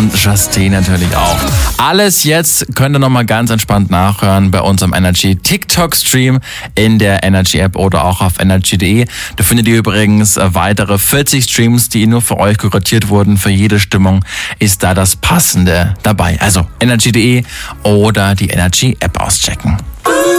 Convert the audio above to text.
und Justine natürlich auch. Alles jetzt könnt ihr nochmal ganz entspannt nachhören bei unserem Energy TikTok-Stream in der Energy-App oder auch auf energy.de. Da findet ihr übrigens weitere 40 Streams, die nur für euch kuratiert wurden. Für jede Stimmung ist da das Passende dabei. Also energy.de oder die Energy-App auschecken.